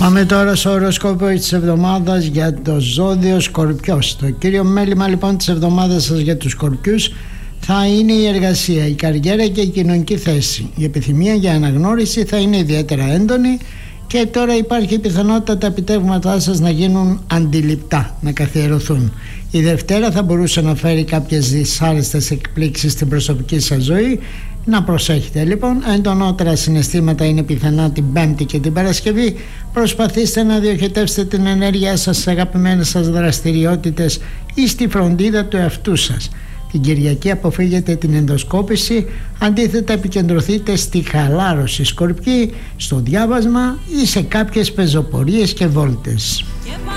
Πάμε τώρα στο οροσκόπιο της εβδομάδας για το ζώδιο Σκορπιός. Το κύριο μέλημα λοιπόν της εβδομάδας σας για τους Σκορπιούς θα είναι η εργασία, η καριέρα και η κοινωνική θέση. Η επιθυμία για αναγνώριση θα είναι ιδιαίτερα έντονη και τώρα υπάρχει η πιθανότητα τα επιτεύγματά σας να γίνουν αντιληπτά, να καθιερωθούν. Η Δευτέρα θα μπορούσε να φέρει κάποιες δυσάρεστες εκπλήξεις στην προσωπική σας ζωή. Να προσέχετε λοιπόν, εντονότερα συναισθήματα είναι πιθανά την Πέμπτη και την Παρασκευή. Προσπαθήστε να διοχετεύσετε την ενέργειά σας σε αγαπημένες σας δραστηριότητες ή στη φροντίδα του εαυτού σας. Την Κυριακή αποφύγετε την ενδοσκόπηση, αντίθετα επικεντρωθείτε στη χαλάρωση Σκορπιοί, στο διάβασμα ή σε κάποιες πεζοπορίες και βόλτες.